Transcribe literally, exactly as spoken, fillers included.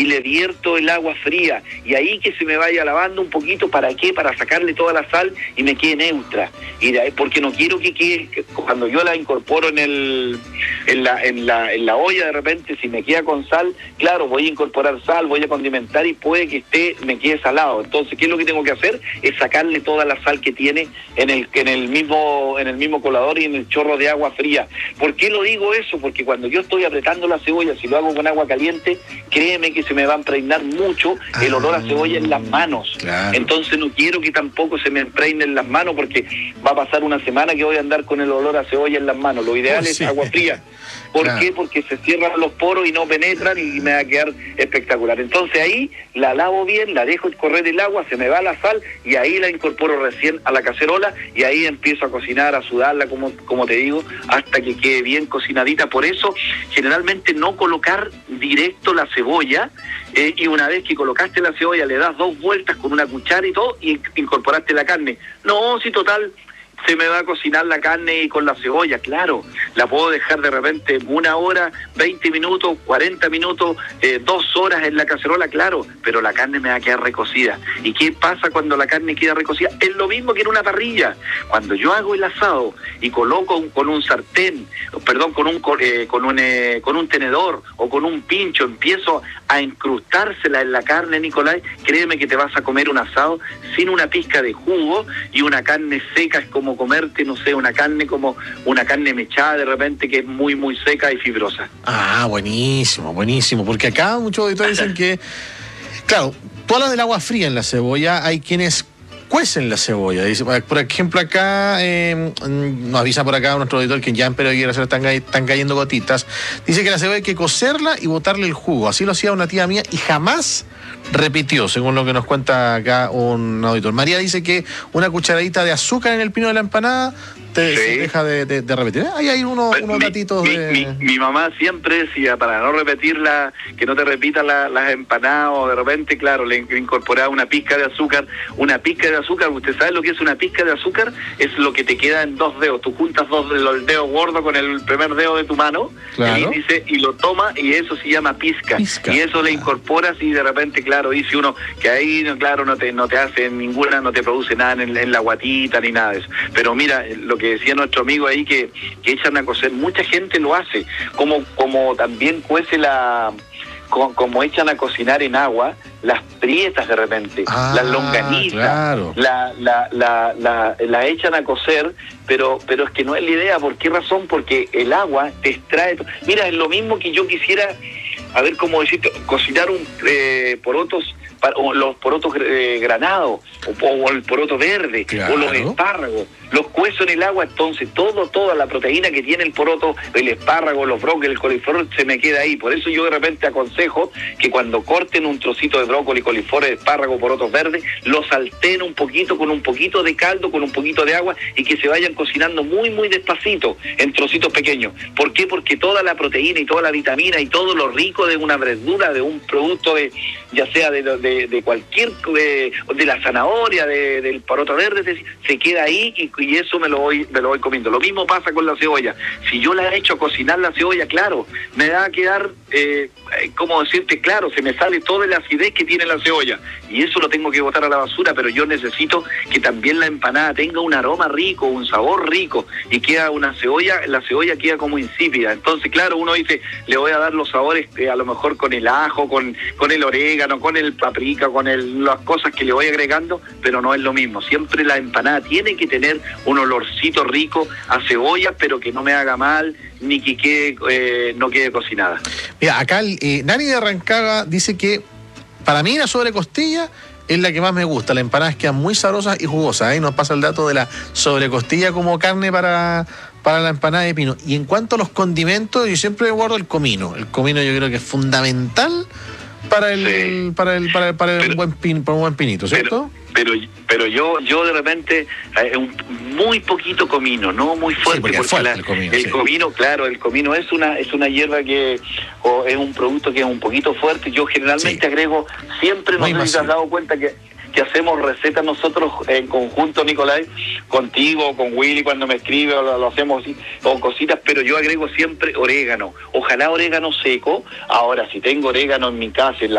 y le vierto el agua fría, y ahí que se me vaya lavando un poquito. ¿Para qué? Para sacarle toda la sal y me quede neutra, y de ahí, porque no quiero que quede, que cuando yo la incorporo en el en la, en la en la olla, de repente si me queda con sal, claro, voy a incorporar sal, voy a condimentar y puede que esté, me quede salado. Entonces, ¿qué es lo que tengo que hacer? Es sacarle toda la sal que tiene en el en el mismo en el mismo colador y en el chorro de agua fría. ¿Por qué lo digo eso? Porque cuando yo estoy apretando la cebolla, si lo hago con agua caliente, créeme que se me va a impregnar mucho el olor a cebolla en las manos. Claro. Entonces no quiero que tampoco se me impregne en las manos, porque va a pasar una semana que voy a andar con el olor a cebolla en las manos. Lo ideal oh, es sí. agua fría. ¿Por claro. qué? Porque se cierran los poros y no penetran y me va a quedar espectacular. Entonces ahí la lavo bien, la dejo correr el agua, se me va la sal y ahí la incorporo recién a la cacerola y ahí empiezo a cocinar, a sudarla, como, como te digo, hasta que quede bien cocinadita. Por eso, generalmente no colocar directo la cebolla, eh, y una vez que colocaste la cebolla le das dos vueltas con una cuchara y todo y incorporaste la carne. No, si total se me va a cocinar la carne y con la cebolla, claro, la puedo dejar de repente una hora, veinte minutos, cuarenta minutos, eh, dos horas en la cacerola, claro, pero la carne me va a quedar recocida. ¿Y qué pasa cuando la carne queda recocida? Es lo mismo que en una parrilla. Cuando yo hago el asado y coloco un, con un sartén, perdón, con un eh, con un eh, con un tenedor o con un pincho, empiezo a incrustársela en la carne, Nicolás, créeme que te vas a comer un asado sin una pizca de jugo y una carne seca. Es como comerte, no sé, una carne como una carne mechada de repente, que es muy, muy seca y fibrosa. Ah, buenísimo, buenísimo, porque acá muchos auditores dicen que, claro, tú hablas del agua fría en la cebolla, hay quienes cuecen la cebolla. Dice, por ejemplo, acá eh, nos avisa por acá nuestro auditor que ya en Perú Aguirre están, están cayendo gotitas. Dice que la cebolla hay que cocerla y botarle el jugo. Así lo hacía una tía mía y jamás repitió, según lo que nos cuenta acá un auditor. María dice que una cucharadita de azúcar en el pino de la empanada te, sí. se deja de, de, de repetir. Ahí hay unos, unos mi, datitos mi, de... Mi, mi mamá siempre decía, para no repetirla, que no te repitan la, las empanadas, o de repente, claro, le incorporaba una pizca de azúcar. Una pizca de azúcar, ¿usted sabe lo que es una pizca de azúcar? Es lo que te queda en dos dedos. Tú juntas dos de los dedos gordos con el primer dedo de tu mano, claro. Y dice, y lo toma, y eso se llama pizca. pizca. Y eso le incorporas y de repente, claro, dice uno que ahí, claro, no te no te hace ninguna, no te produce nada en, en la guatita ni nada de eso. Pero mira, lo que decía nuestro amigo ahí, que, que echan a cocer, mucha gente lo hace, como, como también cuece la... Como, como echan a cocinar en agua las prietas de repente, ah, las longanizas, claro. la, la, la, la, la echan a cocer, pero pero es que no es la idea. ¿Por qué razón? Porque el agua te extrae. Mira, es lo mismo que yo quisiera, a ver cómo decirte, cocinar un eh, porotos, o los porotos eh, granados, o, o el poroto verde, claro. O los espárragos, los cuezo en el agua, entonces todo, toda la proteína que tiene el poroto, el espárrago, los brócolis, el coliflor, se me queda ahí. Por eso yo de repente aconsejo que cuando corten un trocito de brócoli, coliflor, espárrago, porotos verdes, los salteen un poquito con un poquito de caldo, con un poquito de agua, y que se vayan cocinando muy, muy despacito, en trocitos pequeños. ¿Por qué? Porque toda la proteína y toda la vitamina y todo lo rico de una verdura, de un producto de, ya sea de, de, de cualquier, de, de la zanahoria, de, del poroto verde, se queda ahí y, y eso me lo voy me lo voy comiendo. Lo mismo pasa con la cebolla. Si yo la he hecho cocinar la cebolla, claro, me va a quedar, eh, ¿cómo decirte? Claro, se me sale toda la acidez que tiene la cebolla y eso lo tengo que botar a la basura, pero yo necesito que también la empanada tenga un aroma rico, un sabor rico, y queda una cebolla, la cebolla queda como insípida. Entonces, claro, uno dice, le voy a dar los sabores, eh, a lo mejor con el ajo, con, con el orégano, con el paprika, con el, las cosas que le voy agregando, pero no es lo mismo. Siempre la empanada tiene que tener un olorcito rico a cebolla, pero que no me haga mal, ni que quede, eh, no quede cocinada. Mira, acá eh, Nani de Rancagua dice que para mí la sobrecostilla es la que más me gusta. Las empanadas quedan muy sabrosas y jugosas. Ahí ¿eh? Nos pasa el dato de la sobrecostilla como carne para, para la empanada de pino. Y en cuanto a los condimentos, yo siempre guardo el comino. El comino yo creo que es fundamental para el, sí. para el, para el, para el pero, buen pin, para un buen pinito, ¿cierto? Pero, pero, pero yo, yo de repente eh, un, muy poquito comino, no muy fuerte, sí, porque, porque fuerte la, el, comino, el sí. comino, claro, el comino es una es una hierba que o es un producto que es un poquito fuerte. Yo generalmente sí. agrego siempre, no sé si te has dado cuenta que que hacemos recetas nosotros en conjunto, Nicolás, contigo, con Willy cuando me escribe, o lo, lo hacemos así, o cositas, pero yo agrego siempre orégano, ojalá orégano seco. Ahora, si tengo orégano en mi casa, en la